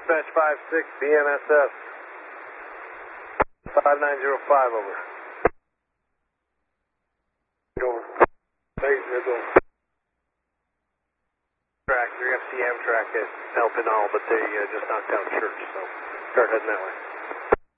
Dispatch 5-6, BNSF. 5905, over. Over. Thanks, Nickel. Track, your FCM track is helping all, but they just knocked down church, so start heading that way.